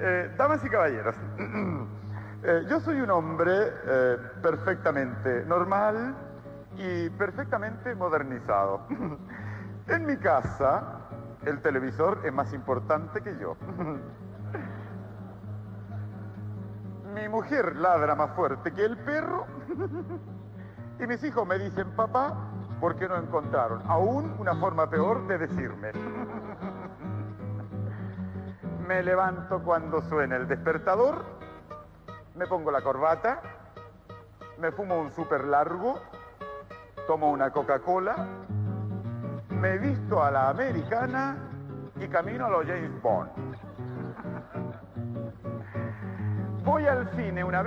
Damas y caballeros, yo soy un hombre perfectamente normal y perfectamente modernizado. En mi casa, el televisor es más importante que yo. Mi mujer ladra más fuerte que el perro. Y mis hijos me dicen papá porque no encontraron aún una forma peor de decirme. Me levanto cuando suena el despertador, me pongo la corbata, me fumo un súper largo, tomo una Coca-Cola, me visto a la americana y camino a los James Bond. Voy al cine una vez.